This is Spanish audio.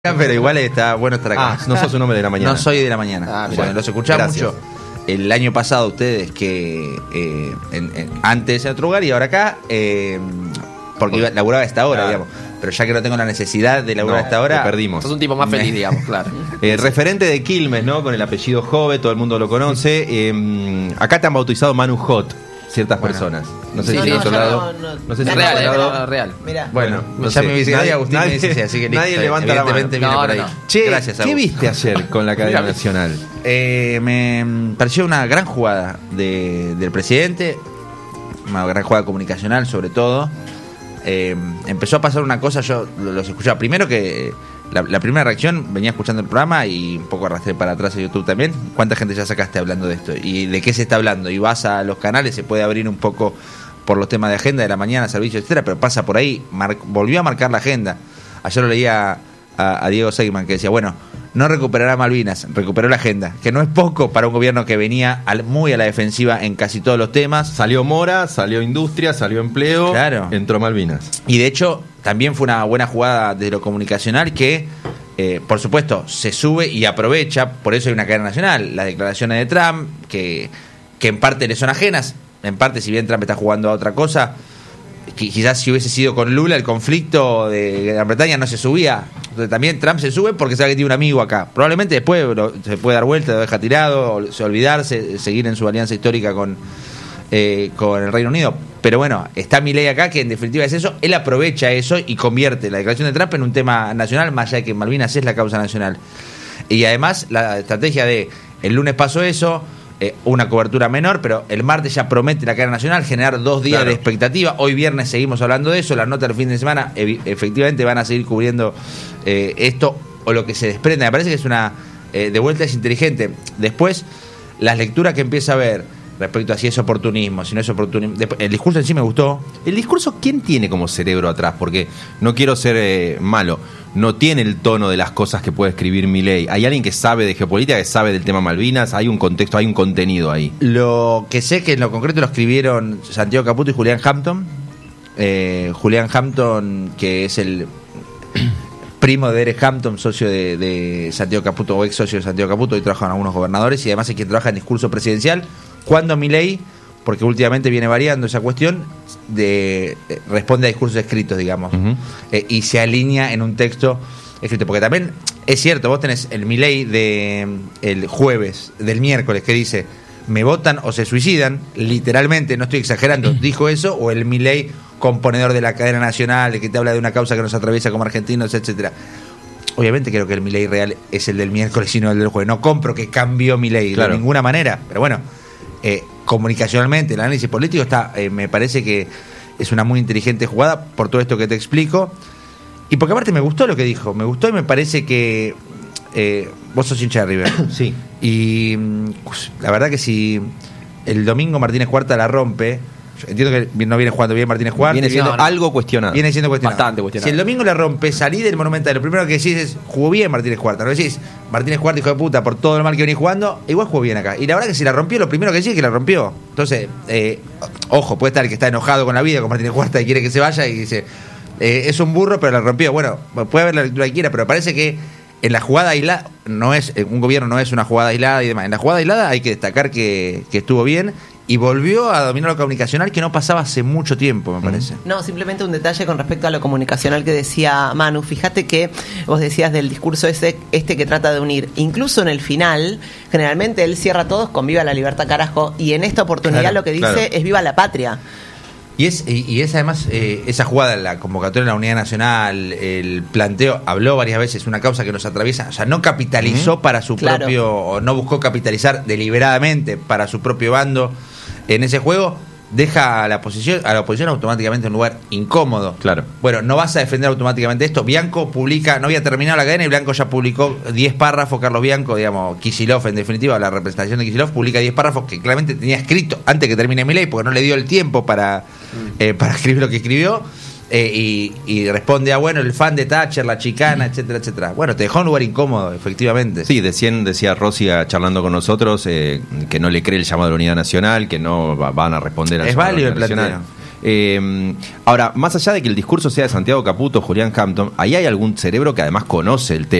Pero igual está bueno estar acá. No sos un hombre de la mañana. No soy de la mañana. Bueno, los escuchaba mucho el año pasado ustedes que antes en otro lugar y ahora acá, porque laburaba a esta hora, digamos. Pero ya que no tengo la necesidad de laburar a esta hora, perdimos. Sos un tipo más feliz, digamos, claro. Referente de Quilmes, ¿no? Con el apellido Jove, todo el mundo lo conoce. Acá te han bautizado Manu Hot ciertas personas. No sé si es otro lado. No sé si es real, real. Mirá. Bueno, ya me hubiese nadie, Agustín me dice, así que nadie levanta la mano. Viene por ahí. Che, gracias, ¿qué viste ayer con la cadena nacional? Me pareció una gran jugada del presidente, una gran jugada comunicacional sobre todo. Empezó a pasar una cosa, yo los escuchaba. Primero que la primera reacción, venía escuchando el programa y un poco arrastré para atrás a YouTube también. ¿Cuánta gente ya sacaste hablando de esto? ¿Y de qué se está hablando? Y vas a los canales, se puede abrir un poco por los temas de agenda de la mañana, servicios, etcétera, pero pasa por ahí, volvió a marcar la agenda. Ayer lo leía a Diego Seigman que decía, bueno, no recuperará Malvinas, recuperó la agenda, que no es poco para un gobierno que venía muy a la defensiva en casi todos los temas. Salió Mora, salió Industria, salió Empleo, claro. Entró Malvinas. Y de hecho, también fue una buena jugada desde lo comunicacional que, por supuesto, se sube y aprovecha, por eso hay una cadena nacional, las declaraciones de Trump, que en parte le son ajenas, en parte, si bien Trump está jugando a otra cosa, quizás si hubiese sido con Lula el conflicto de Gran Bretaña no se subía. Entonces también Trump se sube porque sabe que tiene un amigo acá. Probablemente después se puede dar vuelta, lo deja tirado, olvidarse, seguir en su alianza histórica con el Reino Unido. Pero bueno, está Milei acá, que en definitiva es eso. Él aprovecha eso y convierte la declaración de Trump en un tema nacional, más allá de que Malvinas es la causa nacional. Y además la estrategia de el lunes pasó eso, una cobertura menor, pero el martes ya promete la cadena nacional generar 2 días de expectativa. Hoy viernes seguimos hablando de eso, las notas del fin de semana efectivamente van a seguir cubriendo esto o lo que se desprende. Me parece que es una de vuelta es inteligente. Después, las lecturas que empieza a ver respecto a si es oportunismo, si no es oportunismo. El discurso en sí me gustó. El discurso, ¿quién tiene como cerebro atrás? Porque no quiero ser malo, no tiene el tono de las cosas que puede escribir Milei. Hay alguien que sabe de geopolítica, que sabe del tema Malvinas, hay un contexto, hay un contenido ahí. Lo que sé que en lo concreto lo escribieron Santiago Caputo y Julián Hampton. Julián Hampton, que es el primo de Eric Hampton, socio de Santiago Caputo, o ex socio de Santiago Caputo, hoy trabajan algunos gobernadores y además es quien trabaja en discurso presidencial. Cuando Milei, porque últimamente viene variando esa cuestión, responde a discursos escritos, digamos, y se alinea en un texto escrito. Porque también es cierto, vos tenés el Milei del jueves, del miércoles, que dice, me votan o se suicidan, literalmente, no estoy exagerando, dijo eso, o el Milei componedor de la cadena nacional, el que te habla de una causa que nos atraviesa como argentinos, etcétera. Obviamente creo que el Milei real es el del miércoles y no el del jueves. No compro que cambió Milei de ninguna manera, pero bueno, comunicacionalmente, el análisis político está, me parece que es una muy inteligente jugada por todo esto que te explico. Y porque aparte me gustó lo que dijo, me gustó y me parece que vos sos hincha de River. Sí. Y la verdad que si el domingo Martínez Cuarta la rompe, entiendo que no viene jugando bien Martínez Cuarta, viene siendo algo cuestionado. Viene siendo cuestionado. Bastante cuestionado. Si el domingo la rompe, salí del Monumental, lo primero que decís es, jugó bien Martínez Cuarta. No decís, Martínez Cuarta, hijo de puta, por todo el mal que venís jugando, igual jugó bien acá. Y la verdad que si la rompió, lo primero que decís es que la rompió. Entonces, ojo, puede estar el que está enojado con la vida, con Martínez Cuarta, y quiere que se vaya y dice, es un burro, pero la rompió. Bueno, puede haber la lectura que quiera, pero parece que en la jugada aislada, un gobierno no es una jugada aislada y demás. En la jugada aislada hay que destacar que estuvo bien. Y volvió a dominar lo comunicacional que no pasaba hace mucho tiempo, me parece. No, simplemente un detalle con respecto a lo comunicacional que decía Manu. Fíjate que vos decías del discurso este que trata de unir. Incluso en el final, generalmente él cierra todos con viva la libertad, carajo. Y en esta oportunidad lo que dice es viva la patria. Y es además esa jugada, la convocatoria de la Unidad Nacional, el planteo, habló varias veces, una causa que nos atraviesa, o sea, no capitalizó para su propio, o no buscó capitalizar deliberadamente para su propio bando en ese juego, deja a la oposición automáticamente en un lugar incómodo. Claro. Bueno, no vas a defender automáticamente esto. Bianco publica, no había terminado la cadena y Bianco ya publicó 10 párrafos, Carlos Bianco, digamos, Kicillof en definitiva, la representación de Kicillof, publica 10 párrafos que claramente tenía escrito antes que termine Milei, porque no le dio el tiempo para escribir lo que escribió. Y responde a, bueno, el fan de Thatcher, la chicana, etcétera, etcétera. Bueno, te dejó en un lugar incómodo, efectivamente. Sí, decía Rossi charlando con nosotros que no le cree el llamado de la Unidad Nacional, que no van a responder al es llamado válido de la el Unidad planteo. Nacional. Ahora, más allá de que el discurso sea de Santiago Caputo, Julián Hampton, ahí hay algún cerebro que además conoce el tema.